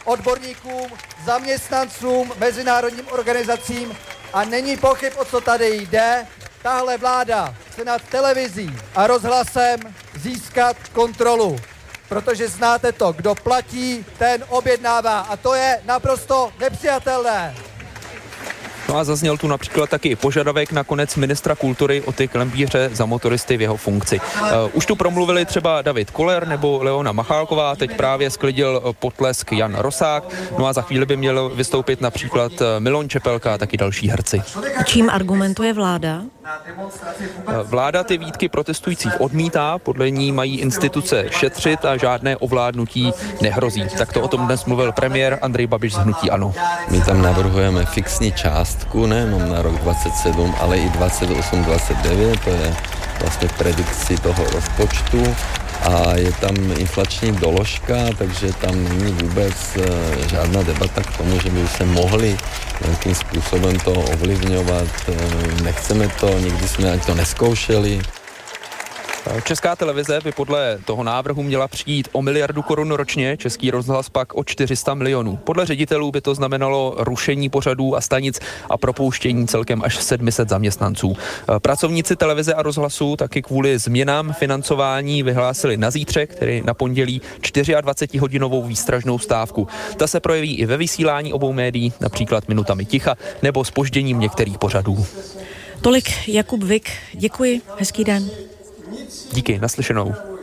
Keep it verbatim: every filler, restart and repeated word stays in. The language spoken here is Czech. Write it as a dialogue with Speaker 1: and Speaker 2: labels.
Speaker 1: odborníkům, zaměstnancům, mezinárodním organizacím a není pochyb, o co tady jde. Tahle vláda chce nad televizí a rozhlasem získat kontrolu, protože znáte to, kdo platí, ten objednává a to je naprosto nepřijatelné.
Speaker 2: No a zazněl tu například taky požadavek na konec ministra kultury Oty Klempíře za motoristy v jeho funkci. Uh, už tu promluvili třeba David Koller nebo Leona Machálková, teď právě sklidil potlesk Jan Rosák, no a za chvíli by měl vystoupit například Milon Čepelka a taky další herci.
Speaker 3: Čím argumentuje vláda?
Speaker 2: Vláda ty výtky protestujících odmítá, podle ní mají instituce šetřit a žádné ovládnutí nehrozí. Tak to o tom dnes mluvil premiér Andrej Babiš z hnutí ANO.
Speaker 4: My tam navrhujeme fixní částku, nejenom na rok dvacet sedm, ale i dvacet osm dvacet devět, to je vlastně predikci toho rozpočtu a je tam inflační doložka, takže tam není vůbec žádná debata k tomu, že by se mohli nějakým způsobem to ovlivňovat. Nechceme to, nikdy jsme ani to neskoušeli.
Speaker 2: Česká televize by podle toho návrhu měla přijít o miliardu korun ročně, Český rozhlas pak o čtyři sta milionů. Podle ředitelů by to znamenalo rušení pořadů a stanic a propouštění celkem až sedm set zaměstnanců. Pracovníci televize a rozhlasu taky kvůli změnám financování vyhlásili na zítřek, tedy na pondělí, dvacetihodinovou výstražnou stávku. Ta se projeví i ve vysílání obou médií, například minutami ticha nebo zpožděním některých pořadů.
Speaker 3: Tolik Jakub Vik, děkuji, hezký den.
Speaker 2: Díky, naslyšenou.